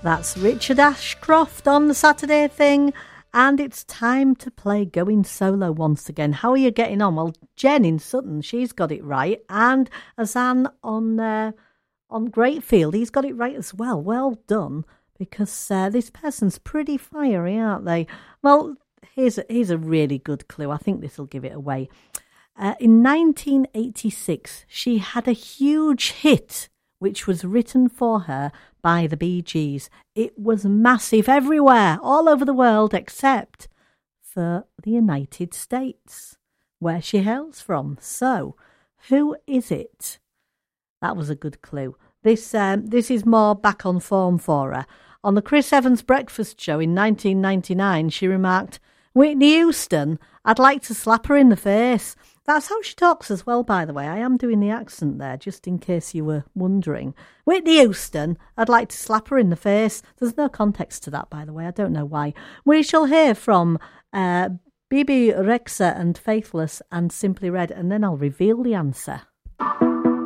That's Richard Ashcroft on the Saturday thing. And it's time to play Going Solo once again. How are you getting on? Well, Jen in Sutton, she's got it right. And Azan on Greatfield, he's got it right as well. Well done, because this person's pretty fiery, aren't they? Well, here's a really good clue. I think this will give it away. In 1986, she had a huge hit, which was written for her by the Bee Gees. It was massive everywhere, all over the world, except for the United States, where she hails from. So, who is it? That was a good clue. This is more back on form for her. On the Chris Evans Breakfast Show in 1999, she remarked, "Whitney Houston, I'd like to slap her in the face." That's how she talks as well, by the way. I am doing the accent there, just in case you were wondering. Whitney Houston, I'd like to slap her in the face. There's no context to that, by the way. I don't know why. We shall hear from Bibi Rexha and Faithless and Simply Red, and then I'll reveal the answer.